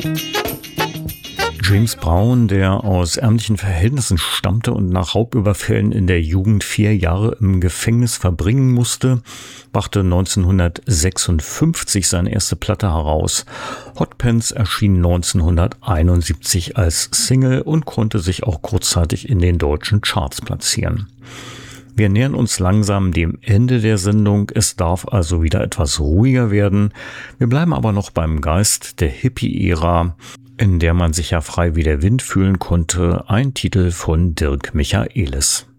James Brown, der aus ärmlichen Verhältnissen stammte und nach Raubüberfällen in der Jugend 4 Jahre im Gefängnis verbringen musste, brachte 1956 seine erste Platte heraus. Hot Pants erschien 1971 als Single und konnte sich auch kurzzeitig in den deutschen Charts platzieren. Wir nähern uns langsam dem Ende der Sendung. Es darf also wieder etwas ruhiger werden. Wir bleiben aber noch beim Geist der Hippie-Ära, in der man sich ja frei wie der Wind fühlen konnte. Ein Titel von Dirk Michaelis.